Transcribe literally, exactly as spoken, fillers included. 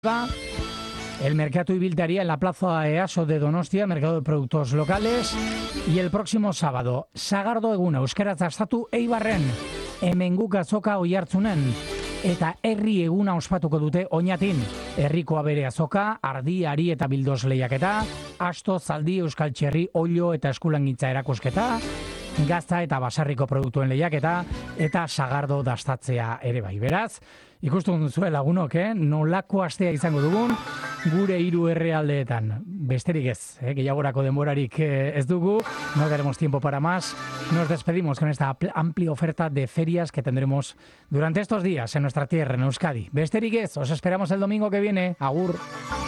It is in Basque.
El mercado Ibiltaría en la plaza EASO de Donostia, mercado de productos locales. Y el próximo sábado, Sagardo eguna, euskaraz dastatu Eibarren, hemen guk azoka oihartzunen. Eta herri eguna ospatuko dute Oñatin. Herriko abere azoka, ardi, ari eta bildoz lehiaketa, asto, zaldi, euskal txerri, olio eta eskulangintza erakusketa, gazta eta basarriko produktuen lehiaketa, eta sagardo dastatzea ere bai. Beraz, ikustu duzue lagunok, eh? Nolako astea izango dugun gure hiru herrialdeetan. Besterik ez, eh? Gehiagorako denborarik eh, ez dugu, no tenemos tiempo para más. Nos despedimos con esta amplia oferta de ferias que tendremos durante estos días en nuestra tierra, en Euskadi. Besterik ez, os esperamos el domingo que viene. Agur.